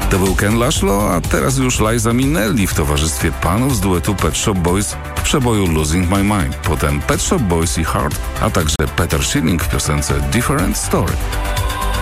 To był Ken Laszlo, a teraz już Liza Minnelli w towarzystwie panów z duetu Pet Shop Boys w przeboju Losing My Mind. Potem Pet Shop Boys i Heart, a także Peter Schilling w piosence Different Story.